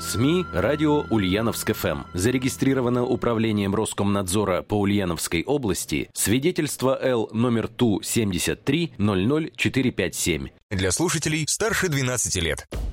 СМИ «Радио Ульяновск ФМ». Зарегистрировано Управлением Роскомнадзора по Ульяновской области. Свидетельство Л номер ТУ 73 00457. Для слушателей старше 12 лет.